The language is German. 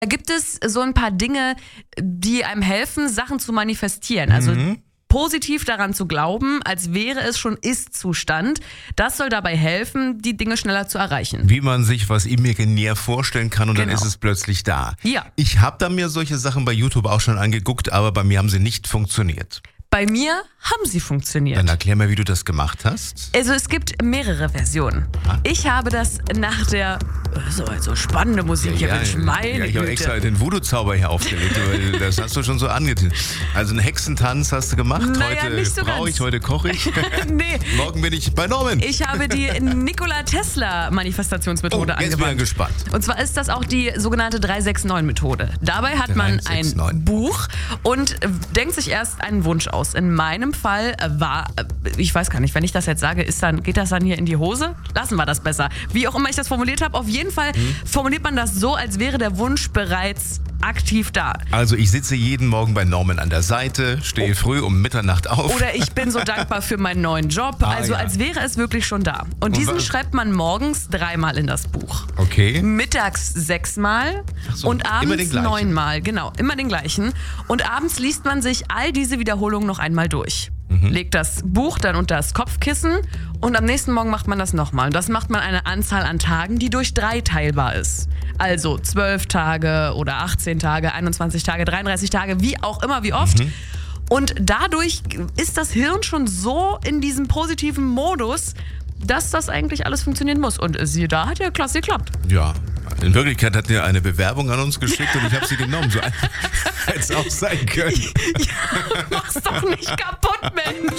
Da gibt es so ein paar Dinge, die einem helfen, Sachen zu manifestieren. Also positiv daran zu glauben, als wäre es schon Ist-Zustand. Das soll dabei helfen, die Dinge schneller zu erreichen. Wie man sich was imaginär vorstellen kann und dann ist es plötzlich da. Ja. Ich habe da mir solche Sachen bei YouTube auch schon angeguckt, aber bei mir haben sie nicht funktioniert. Bei mir haben sie funktioniert. Dann erklär mir, wie du das gemacht hast. Also es gibt mehrere Versionen. Ich habe das nach der so spannende Musik hier, Mensch, meine ich habe Güte. extra den Voodoo-Zauber hier aufgelegt, weil das hast du schon so angetönt. Also einen Hexentanz hast du gemacht, Naja, heute nicht so brauche ich, heute koche ich. Nee. Morgen bin ich bei Norman. Ich habe die Nikola-Tesla-Manifestationsmethode Jetzt bin ich angewandt. gespannt. Und zwar ist das auch die sogenannte 369-Methode. Dabei hat man 369. ein Buch und denkt sich erst einen Wunsch aus. In meinem Fall war, ich weiß gar nicht, wenn ich das jetzt sage, geht das dann hier in die Hose? Lassen wir das besser. Wie auch immer ich das formuliert habe, auf jeden Fall formuliert man das so, als wäre der Wunsch bereits aktiv da. Also ich sitze jeden Morgen bei Norman an der Seite, stehe früh um Mitternacht auf. Oder ich bin so dankbar für meinen neuen Job. Also als wäre es wirklich schon da. Und diesen schreibt man morgens 3-mal in das Buch. Okay. Mittags 6-mal und abends 9-mal. Genau, immer den gleichen. Und abends liest man sich all diese Wiederholungen noch einmal durch. Legt das Buch dann unter das Kopfkissen und am nächsten Morgen macht man das nochmal. Und das macht man eine Anzahl an Tagen, die durch 3 teilbar ist. Also 12 Tage oder 18 Tage, 21 Tage, 33 Tage, wie auch immer, wie oft. Und dadurch ist das Hirn schon so in diesem positiven Modus, dass das eigentlich alles funktionieren muss. Und siehe da, hat ja klasse geklappt. Ja, in Wirklichkeit hat er eine Bewerbung an uns geschickt und ich habe sie genommen. So hätte es auch sein können. Ja, mach's doch nicht kaputt, Mensch.